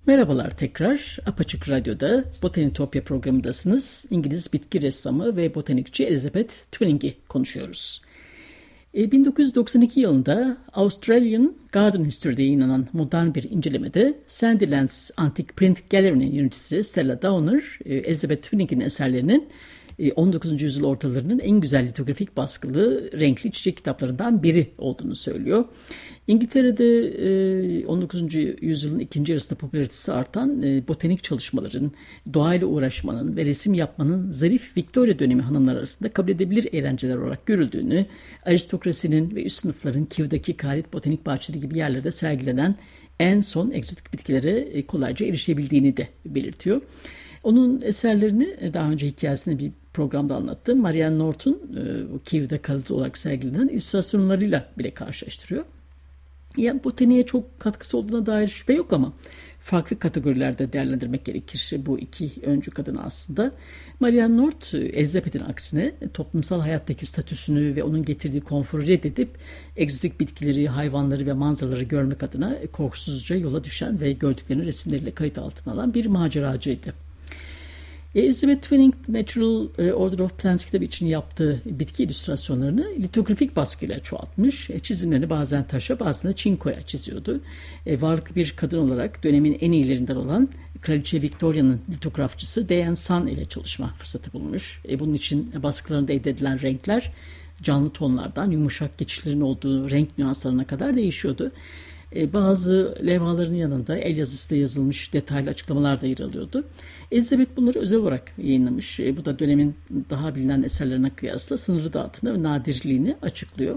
Merhabalar tekrar. Apaçık Radyo'da Botanitopya programındasınız. İngiliz bitki ressamı ve botanikçi Elizabeth Twining'i konuşuyoruz. 1992 yılında Australian Garden History'de yayınlanan modern bir incelemede Sandilands Antique Print Gallery'nin yöneticisi Stella Downer, Elizabeth Twining'in eserlerinin 19. yüzyıl ortalarının en güzel litografik baskılı renkli çiçek kitaplarından biri olduğunu söylüyor. İngiltere'de 19. yüzyılın ikinci yarısında popülaritesi artan botanik çalışmaların, doğayla uğraşmanın ve resim yapmanın zarif Victoria dönemi hanımlar arasında kabul edilebilir eğlenceler olarak görüldüğünü, aristokrasinin ve üst sınıfların Keew'daki Kraliyet Botanik Bahçeleri gibi yerlerde sergilenen en son egzotik bitkilere kolayca erişebildiğini de belirtiyor. Onun eserlerini daha önce hikayesini bir programda anlattım. Marianne North'un Keew'de kalıtı olarak sergilenen illüstrasyonlarıyla bile karşılaştırıyor. Yani botaniğe çok katkısı olduğuna dair şüphe yok ama farklı kategorilerde değerlendirmek gerekir bu iki öncü kadını aslında. Marianne North, Elizabeth'in aksine toplumsal hayattaki statüsünü ve onun getirdiği konforu reddedip egzotik bitkileri, hayvanları ve manzaraları görmek adına korkusuzca yola düşen ve gördüklerini resimleriyle kayıt altına alan bir maceracıydı. Elizabeth Twining, The Natural Order of Plants kitabı için yaptığı bitki illüstrasyonlarını litografik baskıyla çoğaltmış. Çizimlerini bazen taşa, bazen de çinkoya çiziyordu. Varlıklı bir kadın olarak dönemin en iyilerinden olan Kraliçe Victoria'nın litografçısı Diane Sun ile çalışma fırsatı bulmuş. Bunun için baskılarında elde edilen renkler canlı tonlardan yumuşak geçişlerin olduğu renk nüanslarına kadar değişiyordu. Bazı levhaların yanında el yazısıyla yazılmış detaylı açıklamalar da yer alıyordu. Elizabeth bunları özel olarak yayınlamış. Bu da dönemin daha bilinen eserlerine kıyasla sınırlı dağıtını ve nadirliğini açıklıyor.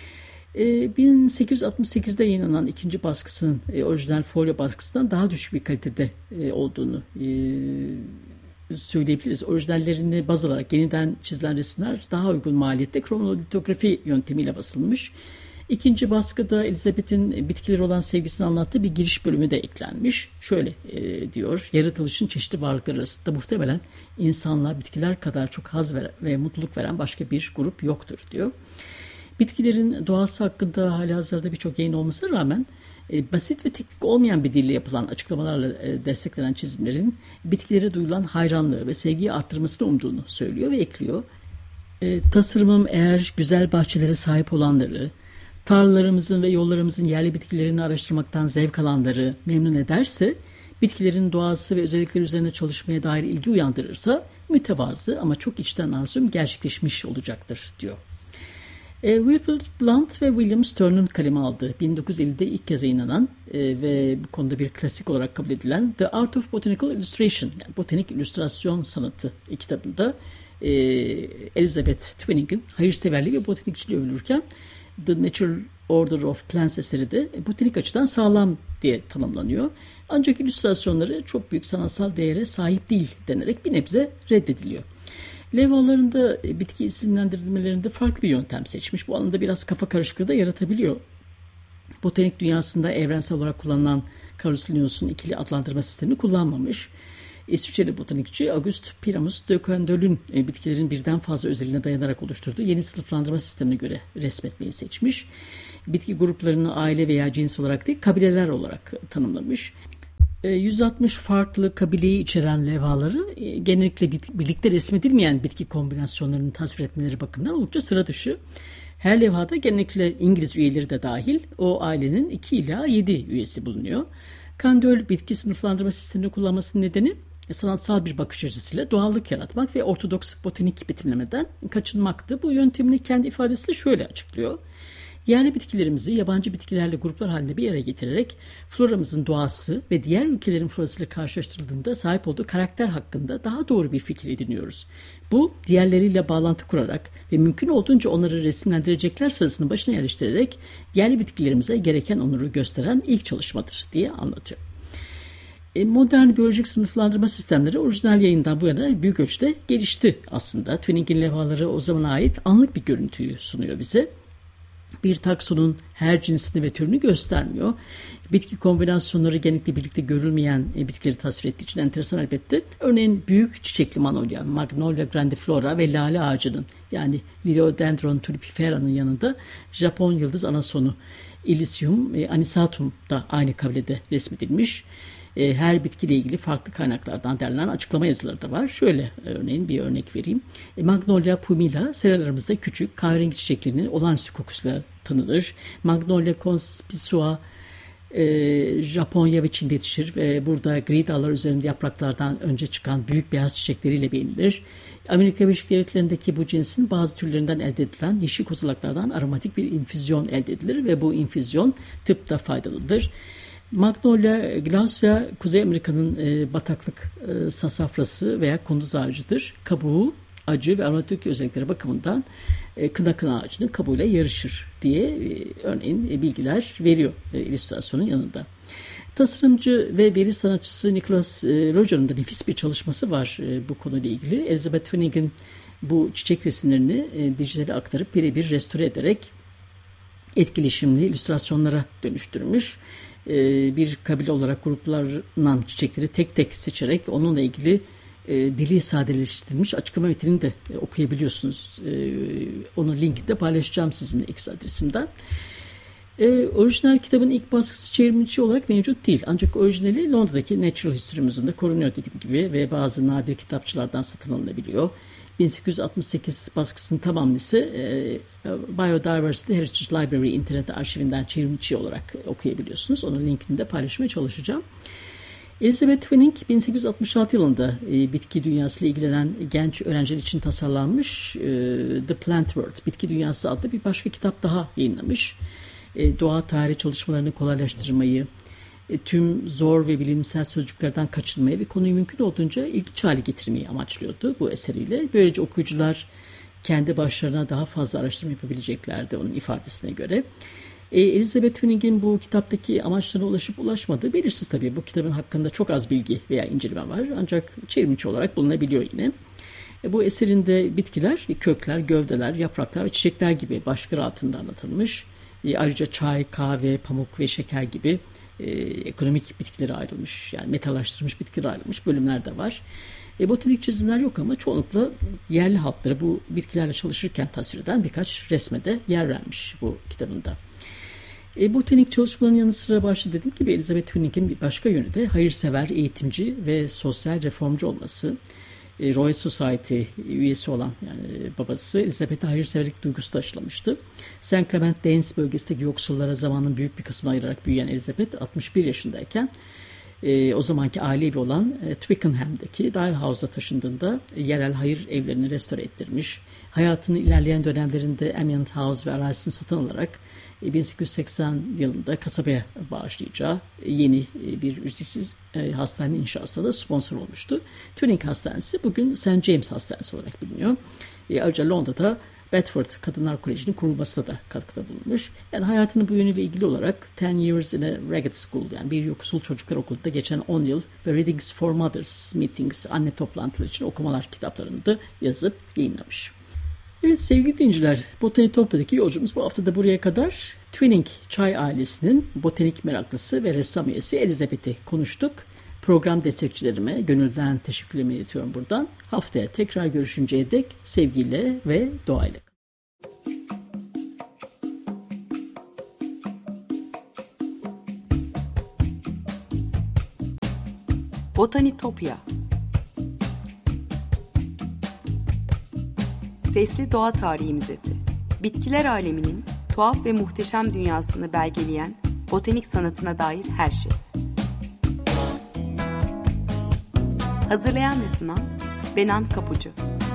1868'de yayınlanan ikinci baskısının orijinal folyo baskısından daha düşük bir kalitede olduğunu söyleyebiliriz. Orijinallerini baz alarak yeniden çizilen resimler daha uygun maliyette kronolotografi yöntemiyle basılmış. İkinci baskıda Elizabeth'in bitkileri olan sevgisini anlattığı bir giriş bölümü de eklenmiş. Şöyle diyor, yaratılışın çeşitli varlıklar arasında muhtemelen insanla bitkiler kadar çok haz ve mutluluk veren başka bir grup yoktur diyor. Bitkilerin doğası hakkında halihazırda birçok yayın olmasına rağmen basit ve teknik olmayan bir dille yapılan açıklamalarla desteklenen çizimlerin bitkilere duyulan hayranlığı ve sevgiyi arttırmasını umduğunu söylüyor ve ekliyor. Tasarımım eğer güzel bahçelere sahip olanları, tarlalarımızın ve yollarımızın yerli bitkilerini araştırmaktan zevk alanları memnun ederse, bitkilerin doğası ve özellikleri üzerine çalışmaya dair ilgi uyandırırsa mütevazı ama çok içten arzum gerçekleşmiş olacaktır diyor. Wilfrid Blunt ve William Stern'ın kaleme aldığı 1950'de ilk kez yayınlanan ve bu konuda bir klasik olarak kabul edilen The Art of Botanical Illustration, yani botanik illüstrasyon sanatı kitabında Elizabeth Twining'in hayırseverliği ve botanikçiliği övülürken The Natural Order of Plants eseri de botanik açıdan sağlam diye tanımlanıyor. Ancak illüstrasyonları çok büyük sanatsal değere sahip değil denerek bir nebze reddediliyor. Levhalarında bitki isimlendirmelerinde farklı bir yöntem seçmiş. Bu alanda biraz kafa karışıklığı da yaratabiliyor. Botanik dünyasında evrensel olarak kullanılan Carolus Linnaeus'un ikili adlandırma sistemini kullanmamış. İsviçreli botanikçi Auguste Pyramus de Candoll'ün bitkilerin birden fazla özelliğine dayanarak oluşturduğu yeni sınıflandırma sistemine göre resmetmeyi seçmiş. Bitki gruplarını aile veya cins olarak değil, kabileler olarak tanımlamış. 160 farklı kabileyi içeren levhaları genellikle birlikte resmedilmeyen bitki kombinasyonlarını tasvir etmeleri bakımından oldukça sıra dışı. Her levhada genellikle İngiliz üyeleri de dahil o ailenin 2 ila 7 üyesi bulunuyor. Candolle bitki sınıflandırma sistemini kullanmasının nedeni sanatsal bir bakış açısıyla doğallık yaratmak ve ortodoks botanik betimlemeden kaçınmaktı. Bu yöntemini kendi ifadesiyle şöyle açıklıyor. Yerli bitkilerimizi yabancı bitkilerle gruplar halinde bir yere getirerek floramızın doğası ve diğer ülkelerin florasıyla karşılaştırıldığında sahip olduğu karakter hakkında daha doğru bir fikir ediniyoruz. Bu diğerleriyle bağlantı kurarak ve mümkün olduğunca onları resimlendirecekler sırasının başına yerleştirerek yerli bitkilerimize gereken onuru gösteren ilk çalışmadır diye anlatıyor. Modern biyolojik sınıflandırma sistemleri orijinal yayından bu yana büyük ölçüde gelişti aslında. Twining'in levhaları o zamana ait anlık bir görüntüyü sunuyor bize. Bir taksonun her cinsini ve türünü göstermiyor. Bitki kombinasyonları genellikle birlikte görülmeyen bitkileri tasvir ettiği için enteresan elbette. Örneğin büyük çiçekli manolya, Magnolia grandiflora ve lale ağacının yani Liliodendron tulipifera'nın yanında Japon yıldız anasonu Illicium anisatum da aynı kabilede resmedilmiş. Her bitkiyle ilgili farklı kaynaklardan derlenen açıklama yazıları da var. Şöyle örneğin bir örnek vereyim. Magnolia pumila seralarımızda küçük kahverengi çiçeklerinin olağanüstü kokusuyla tanınır. Magnolia conspicua Japonya ve Çin'de yetişir ve burada gri dallar üzerinde yapraklardan önce çıkan büyük beyaz çiçekleriyle beğenilir. Amerika Birleşik Devletleri'ndeki bu cinsin bazı türlerinden elde edilen yeşil kozalaklardan aromatik bir infüzyon elde edilir ve bu infüzyon tıpta faydalıdır. Magnolia glauca Kuzey Amerika'nın bataklık sasafrası veya kunduz ağacıdır. Kabuğu acı ve aromatik özellikleri bakımından kına ağacının kabuğuyla yarışır diye örneğin bilgiler veriyor illüstrasyonun yanında. Tasarımcı ve veri sanatçısı Nicholas Roger'ın da nefis bir çalışması var bu konuyla ilgili. Elizabeth Finnegan bu çiçek resimlerini dijitale aktarıp birebir restore ederek etkileşimli illüstrasyonlara dönüştürmüş. Bir kabile olarak gruplarından çiçekleri tek tek seçerek onunla ilgili dili sadeleştirilmiş açıklama metnini de okuyabiliyorsunuz. Onun linkini de paylaşacağım sizinle X adresimden. Orijinal kitabın ilk baskısı çevrimiçi olarak mevcut değil. Ancak orijinali Londra'daki Natural History Museum'da korunuyor dediğim gibi ve bazı nadir kitapçılardan satın alınabiliyor. 1868 baskısının tamamı ise Biodiversity Heritage Library internet arşivinden çevrimiçi olarak okuyabiliyorsunuz. Onun linkini de paylaşmaya çalışacağım. Elizabeth Finning 1866 yılında bitki dünyasıyla ilgilenen genç öğrenciler için tasarlanmış The Plant World, Bitki Dünyası adlı bir başka kitap daha yayınlamış. Doğa tarihi çalışmalarını kolaylaştırmayı, tüm zor ve bilimsel sözcüklerden kaçınmayı ve konuyu mümkün olduğunca ilginç hale getirmeyi amaçlıyordu bu eseriyle. Böylece okuyucular kendi başlarına daha fazla araştırma yapabileceklerdi onun ifadesine göre. Elizabeth Finning'in bu kitaptaki amaçlarına ulaşıp ulaşmadığı belirsiz tabii. Bu kitabın hakkında çok az bilgi veya inceleme var ancak çevrimiçi olarak bulunabiliyor yine. Bu eserinde bitkiler, kökler, gövdeler, yapraklar ve çiçekler gibi başlıklar altında anlatılmış. Ayrıca çay, kahve, pamuk ve şeker gibi ekonomik bitkilere ayrılmış, yani metallaştırılmış bitkilere ayrılmış bölümler de var. Botanik çizimler yok ama çoğunlukla yerli halkları bu bitkilerle çalışırken tasvir eden birkaç resme de yer vermiş bu kitabında. Botanik çalışmaların yanı sıra başta dediğim gibi Elizabeth Finning'in bir başka yönü de hayırsever, eğitimci ve sosyal reformcu olması. Royal Society üyesi olan yani babası Elizabeth'e hayırseverlik duygusu da aşılamıştı. St. Clement Danes bölgesindeki yoksullara zamanın büyük bir kısmını ayırarak büyüyen Elizabeth 61 yaşındayken o zamanki aile evi olan Twickenham'daki Dalhouse'a taşındığında yerel hayır evlerini restore ettirmiş. Hayatının ilerleyen dönemlerinde Eminent House ve arazisini satın alarak 1880 yılında kasabaya bağışlayacağı yeni bir ücretsiz hastane inşasına da sponsor olmuştu. Twining Hastanesi bugün St. James Hastanesi olarak biliniyor. Ayrıca Londra'da Bedford Kadınlar Koleji'nin kurulmasına da katkıda bulunmuş. Yani hayatının bu yönüyle ilgili olarak 10 Years in a Ragged School yani bir yoksul çocuklar okulunda geçen 10 yıl ve Readings for Mothers Meetings anne toplantıları için okumalar kitaplarını da yazıp yayınlamış. Evet sevgili dinleyiciler, Botanitopya'daki yolcumuz bu hafta da buraya kadar. Twining Çay ailesinin botanik meraklısı ve ressam üyesi Elizabeth'i konuştuk. Program destekçilerime gönülden teşekkürlerimi iletiyorum buradan. Haftaya tekrar görüşünceye dek sevgiyle ve doğayla. Botanitopya. Sesli Doğa Tarihi Müzesi. Bitkiler aleminin tuhaf ve muhteşem dünyasını belgeleyen botanik sanatına dair her şey. Hazırlayan ve sunan Benan Kapucu.